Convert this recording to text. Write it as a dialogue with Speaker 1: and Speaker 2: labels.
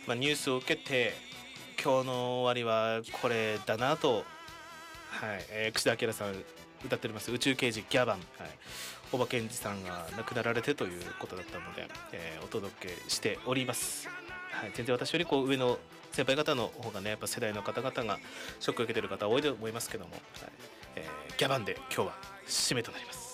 Speaker 1: ニュースを受けて今日の終わりはこれだなと、櫛田明さん歌っております宇宙刑事ギャバン、大場健二さんが亡くなられてということだったので、お届けしております。全然私より上の先輩方の方がね、やっぱ世代の方々がショックを受けている方多いと思いますけども、ギャバンで今日は締めとなります。